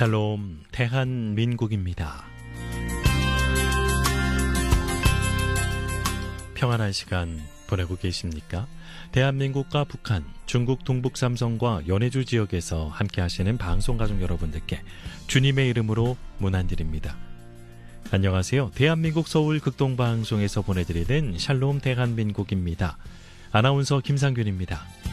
샬롬 대한민국입니다. 평안한 시간 보내고 계십니까? 대한민국과 북한, 중국 동북 삼성과 연해주 지역에서 함께 하시는 방송가족 여러분들께 주님의 이름으로 문안드립니다. 안녕하세요. 대한민국 서울 극동방송에서 보내드리는 샬롬 대한민국입니다. 아나운서 김상균입니다.